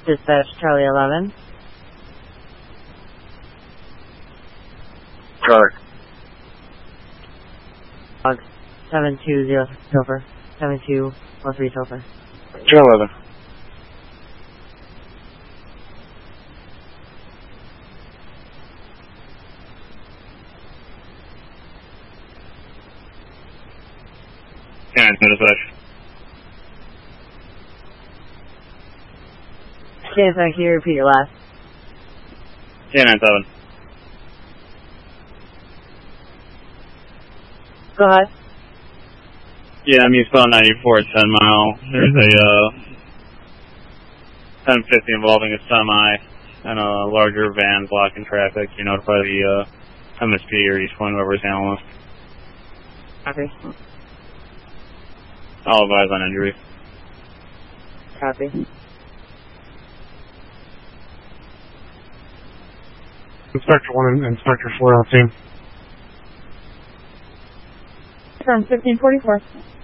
Dispatch Charlie 11. Charlie. Log 720 Topher. 7213 Topher. Charlie 11. Can dispatch. Can you repeat your last? 1097. Go ahead. Yeah, I'm eastbound 94 at 10 Mile. There's a 1050 involving a semi and a larger van blocking traffic. You notify the MSP or East Point, whoever's handling it. Copy. I'll advise on injury. Copy. Inspector 1 and Inspector 4 on scene. From 1544.